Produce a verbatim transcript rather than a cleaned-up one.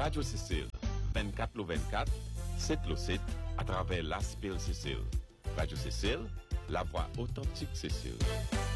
Radio Cécile, vingt-quatre le vingt-quatre, sept le sept, à travers l'Aspil Cécile. Radio Cécile, la voix authentique Cécile.